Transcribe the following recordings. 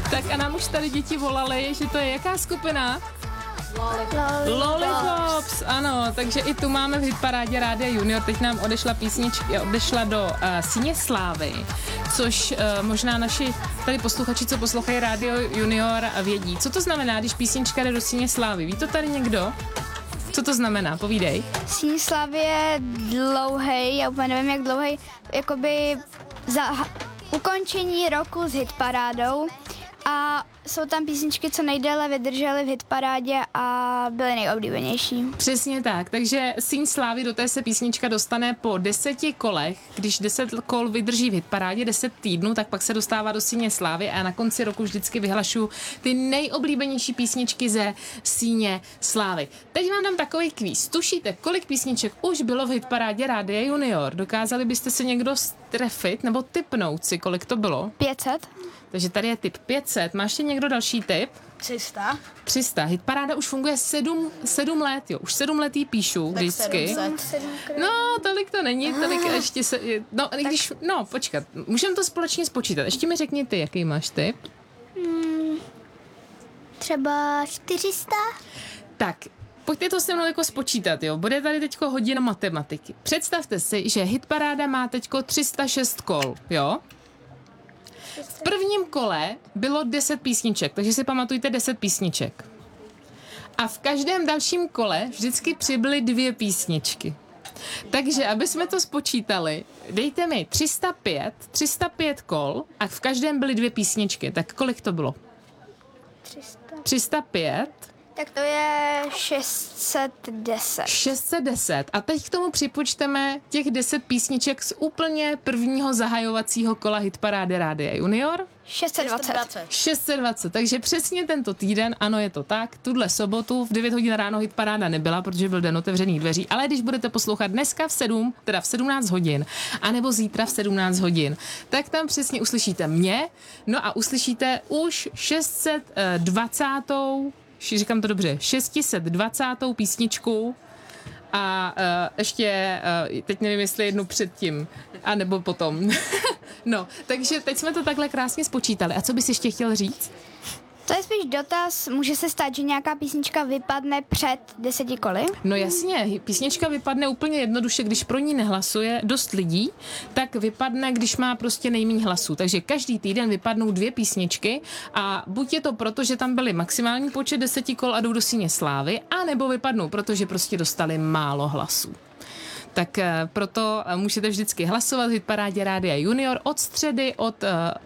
Tak a nám už tady děti volali, že to je jaká skupina? Lollipops, ano, takže i tu máme v hitparádě Rádia Junior. Teď nám odešla do Síně slávy, což možná naši tady posluchači, co poslouchají Rádio Junior, vědí. Co to znamená, když písnička jde do Síně slávy? Ví to tady někdo? Co to znamená? Povídej. Síň slávy je dlouhej, já úplně nevím, jak dlouhej, jakoby za ukončení roku s hitparádou. A jsou tam písničky, co nejdéle vydržely v hitparádě a byly nejoblíbenější. Přesně tak, takže Síň slávy, do té se písnička dostane po 10 kolech. Když 10 kol vydrží v hitparádě 10 týdnů, tak pak se dostává do Síně slávy a na konci roku vždycky vyhlašu ty nejoblíbenější písničky ze Síně slávy. Teď vám dám takový kvíz. Tušíte, kolik písniček už bylo v hitparádě Rádia Junior? Dokázali byste se někdo strefit nebo tipnout si, kolik to bylo? 500. Takže tady je tip 500. Máš ještě někdo další tip? 300. 300. Hitparáda už funguje 7 let, jo. Už 7 let jí píšu Tak vždycky. 700. No, tolik to není, tolik ještě se... No, když... No, počkat. Můžeme to společně spočítat. Ještě mi řekni ty, jaký máš tip. Třeba 400? Tak, pojďte to se mnou jako spočítat, jo. Bude tady teďko hodina matematiky. Představte si, že hitparáda má teďko 306 kol, jo. V prvním kole bylo 10 písniček, takže si pamatujte 10 písniček. A v každém dalším kole vždycky přibyly 2 písničky. Takže, aby jsme to spočítali, dejte mi 305 kol a v každém byly 2 písničky. Tak kolik to bylo? 305. Tak to je 610. 610. A teď k tomu připočteme těch 10 písniček z úplně prvního zahajovacího kola hitparády Rádia Junior. 620. 620, takže přesně tento týden, ano, je to tak, tuhle sobotu v 9 hodin ráno hitparáda nebyla, protože byl den otevřených dveří, ale když budete poslouchat dneska v 17 hodin, anebo zítra v 17 hodin, tak tam přesně uslyšíte mě, no a uslyšíte už 620. písničku a ještě, teď nevím, jestli jednu předtím, anebo potom. No, takže teď jsme to takhle krásně spočítali. A co bys ještě chtěl říct? To je spíš dotaz, může se stát, že nějaká písnička vypadne před 10 koly? No jasně, písnička vypadne úplně jednoduše, když pro ní nehlasuje dost lidí, tak vypadne, když má prostě nejméně hlasů. Takže každý týden vypadnou 2 písničky a buď je to proto, že tam byly maximální počet 10 kol a jdou do Síně slávy, anebo vypadnou, protože prostě dostali málo hlasů. Tak proto můžete vždycky hlasovat v hitparádě Rádia Junior od středy, od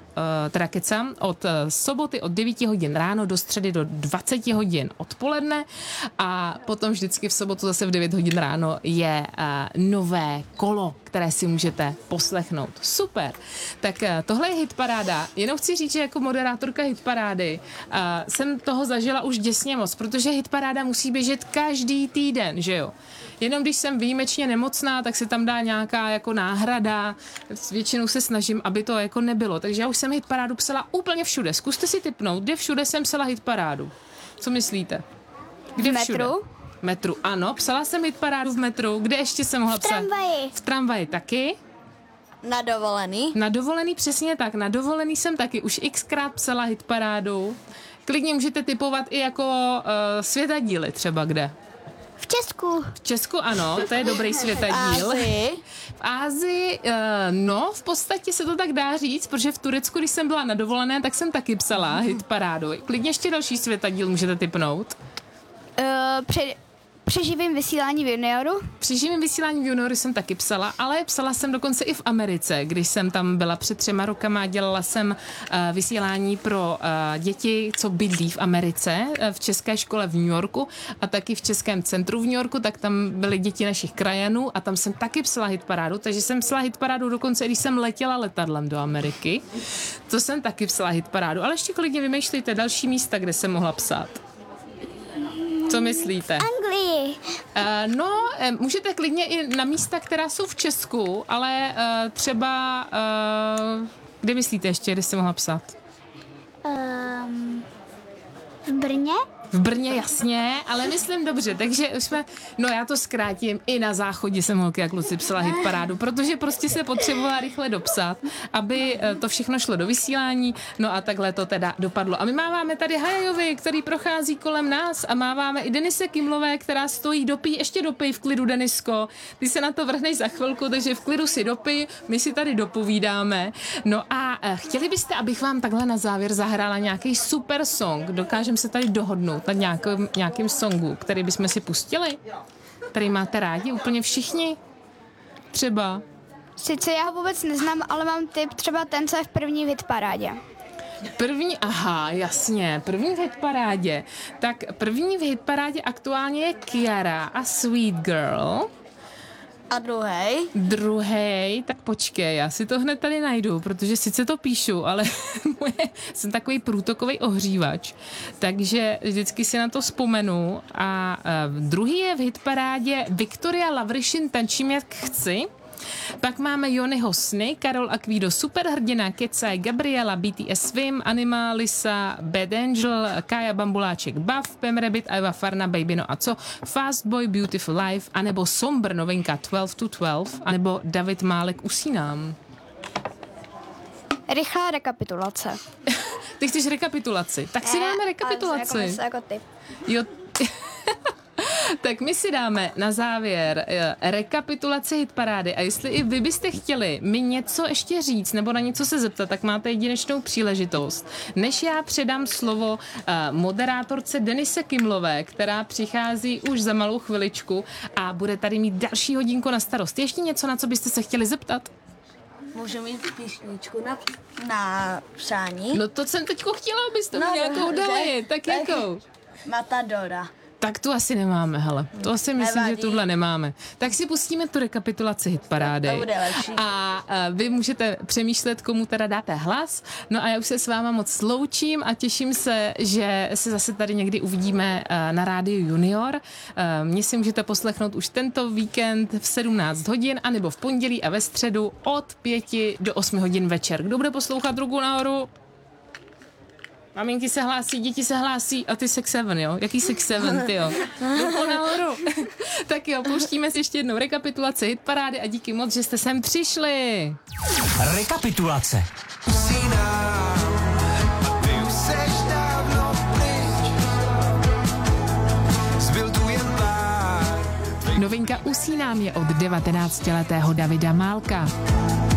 soboty od 9 hodin ráno do středy do 20 hodin odpoledne a potom vždycky v sobotu zase v 9 hodin ráno je nové kolo, které si můžete poslechnout. Super. Tak tohle je hitparáda. Jenom chci říct, že jako moderátorka hitparády jsem toho zažila už děsně moc, protože hitparáda musí běžet každý týden, že jo? Jenom když jsem výjimečně nemocná, tak se tam dá nějaká jako náhrada. Většinou se snažím, aby to jako nebylo. Takže já už jsem hitparádu psala úplně všude. Zkuste si tipnout, kde všude jsem psala hitparádu. Co myslíte? Kde v všude? metru? Metru, ano. Psala jsem hitparádu v metru. Kde ještě jsem mohla psát? V tramvaji. V tramvaji taky. Na dovolený. Na dovolený přesně tak. Na dovolený jsem taky už xkrát psala hitparádu. Klidně můžete tipovat i jako světadíly třeba kde. V Česku. V Česku ano, to je dobrý světadíl. V Ázii, no, v podstatě se to tak dá říct, protože v Turecku, když jsem byla na dovolené, tak jsem taky psala hitparádu. Klidně ještě další světadíl můžete tipnout. Při živým vysílání v Junioru? Při živým vysílání v Junioru jsem taky psala, ale psala jsem dokonce i v Americe, když jsem tam byla před 3 rokama, dělala jsem vysílání pro děti, co bydlí v Americe, v české škole v New Yorku a taky v Českém centru v New Yorku, tak tam byly děti našich krajanů a tam jsem taky psala hitparádu, takže jsem psala hitparádu dokonce, když jsem letěla letadlem do Ameriky, to jsem taky psala hitparádu, ale ještě klidně vymýšlejte další místa, kde jsem mohla psát. Co myslíte? Anglii. Můžete klidně i na místa, která jsou v Česku, ale třeba, kde myslíte ještě, kde jsi mohla psát? V Brně? V Brně jasně, ale myslím dobře, takže už jsme, no já to zkrátím, i na záchodě jsem holky a kluci psala hitparádu, protože prostě se potřebovala rychle dopsat, aby to všechno šlo do vysílání, no a takhle to teda dopadlo. A my máváme tady Hajajovi, který prochází kolem nás a máváme i Denise Kimlové, která stojí ještě dopij v klidu, Denisko, ty se na to vrhneš za chvilku, takže v klidu si dopij, my si tady dopovídáme. No a chtěli byste, abych vám takhle na závěr zahrála nějaký super song, dokážeme se tady dohodnout na nějakým songu, který bychom si pustili? Který máte rádi úplně všichni? Třeba? Sice já ho vůbec neznám, ale mám tip třeba ten, co je v první hitparádě. Aha, jasně, první v hitparádě. Tak první v hitparádě aktuálně je Kiara a Sweet Girl. A Druhej, tak počkej, já si to hned tady najdu, protože sice to píšu, ale jsem takový průtokový ohřívač, takže vždycky si na to vzpomenu. A druhý je v hitparádě Viktoria Lavryšin Tančím jak chci. Pak máme Jonyho Sny, Karol Akvído Superhrdina, Kecaj, Gabriela, BTS Swim, Anima, Lisa, Bad Angel, Kája Bambuláček Buff, Pam Rabbit, Eva Farna, Baby No a co, Fast Boy, Beautiful Life, anebo Sombr, novinka 12 to 12, anebo David Málek Usínám. Rychlá rekapitulace. Ty chceš rekapitulaci? Tak si dáme rekapitulaci. Jako typ. Jo. Tak my si dáme na závěr rekapitulaci hitparády a jestli i vy byste chtěli mi něco ještě říct nebo na něco se zeptat, tak máte jedinečnou příležitost. Než já předám slovo moderátorce Denise Kimlové, která přichází už za malou chviličku a bude tady mít další hodinku na starost. Ještě něco, na co byste se chtěli zeptat? Můžu mít písničku na přání? No to jsem teďko chtěla, abyste mi nějakou dali. Tak jakou? Matadora. Tak tu asi nemáme, hele. To asi myslím, nevadí. že tuhle nemáme. Tak si pustíme tu rekapitulaci hitparády. To bude lepší. A vy můžete přemýšlet, komu teda dáte hlas. No a já už se s váma moc loučím a těším se, že se zase tady někdy uvidíme na rádiu Junior. Mě si můžete poslechnout už tento víkend v 17 hodin, anebo v pondělí a ve středu od 5 do 8 hodin večer. Kdo bude poslouchat, ruku nahoru? Maminky se hlásí, děti se hlásí a ty 6-7, jo? Jaký 6-7, ty jo? Ruku nahoru. Tak jo, pouštíme si ještě jednou rekapitulaci hitparády a díky moc, že jste sem přišli. Rekapitulace. Novinka Usínám je od 19letého Davida Málka.